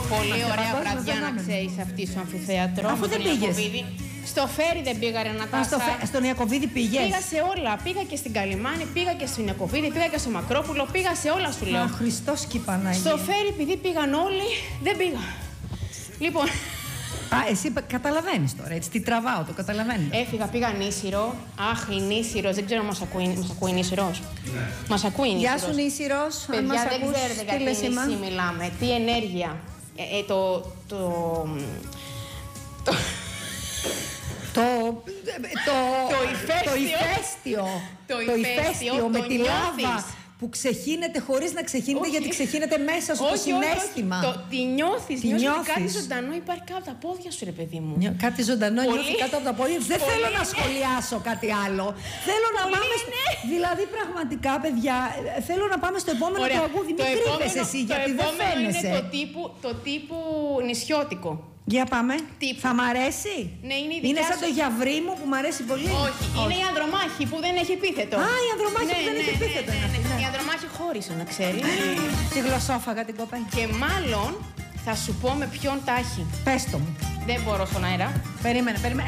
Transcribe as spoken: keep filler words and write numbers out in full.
Πολύ ωραία βραδιά να ξέρεις αυτή στο αμφιθέατρο. Αφού δεν πήγες. Στο Φέρι δεν πήγα, ρε Νατάσα. Στο φε... Στον Ιακωβίδη πήγες. Πήγα σε όλα. Πήγα και στην Καλιμάνη, πήγα και στον Ιακωβίδη, πήγα και στο Μακρόπουλο, πήγα σε όλα σου λέω. Α, Χριστός και η Παναγία. Στο Φέρι, επειδή πήγαν όλοι, δεν πήγα. Λοιπόν. Α, εσύ καταλαβαίνεις τώρα, έτσι, τι τραβάω, το καταλαβαίνεις. Έφυγα, πήγα Νήσιρο. Αχ, η Νήσιρος, δεν ξέρω αν μας ακούει, μας ακούει η Νήσιρος. Ναι. Μας ακούει η Νήσιρος. Γεια σου Νήσιρος, παιδιά, αν μας δεν ακούς, ξέρετε για τι νησί μιλάμε. Τι ενέργεια. Ε, ε, το... το... το... Το, το, το ηφαίστειο, το ηφαίστειο, το το ηφαίστειο, ηφαίστειο το με τη νιώθεις. λάβα που ξεχύνεται χωρίς να ξεχύνεται, γιατί ξεχύνεται μέσα σου, όχι, το συναίσθημα. Όχι, το, τη νιώθεις, τη νιώθεις, νιώθεις. Κάτι ζωντανό υπάρχει κάτω από τα πόδια σου, ρε παιδί μου. Νιώ, κάτι ζωντανό Πολύ. νιώθει κάτω από τα πόδια. Δεν Πολύ, θέλω ναι. να σχολιάσω κάτι άλλο. Θέλω να Πολύ, πάμε. ναι. Δηλαδή, πραγματικά, παιδιά, θέλω να πάμε στο επόμενο τραγούδι. Μην κρύβεσαι εσύ, γιατί δεν φαίνεσαι. Είναι το τύπου, το τύπου νησιώτικο. Για πάμε. Τύπου. Θα μ' αρέσει. Ναι, είναι η Είναι δικιά σαν σου. το Γιαβρί μου που μ' αρέσει πολύ. Όχι, είναι η Ανδρομάχη που δεν έχει επίθετο. Α, η Ανδρομάχη ναι, που δεν ναι, έχει ναι, επίθετο. ναι, ναι, είναι αυτή, ναι. ναι. Η Ανδρομάχη χώρισε, να ξέρει. Τη γλωσσόφαγα την κοπέλα. Και μάλλον θα σου πω με ποιον τα έχει. Πες το μου. Δεν μπορώ στον αέρα. Περίμενε, περίμενε.